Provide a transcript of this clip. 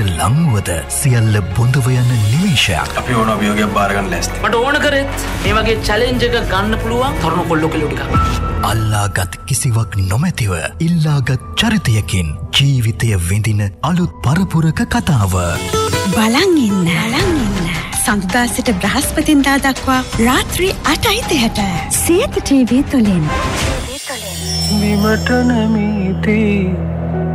ලංවද සියල්ල බොඳව යන නිමේෂයක්. අපි ඕන අභියෝගයක් බාර ගන්න ලෑස්ති. මට ඕන කරෙත් මේ වගේ චැලෙන්ජ් එකක් ගන්න පුළුවන් තරුණ කොල්ලෝ කෙල්ලෝ ටිකක්. අල්ලාගත් කිසිවක් නොමැතිව ඉල්ලාගත් චරිතයකින් ජීවිතය විඳින අලුත් පරපුරක කතාව. බලන් ඉන්න. සඳුදා සිට බ්‍රහස්පතින්දා දක්වා රාත්‍රී 8:30ට සියත TV තුලින්. බිමට නැමීති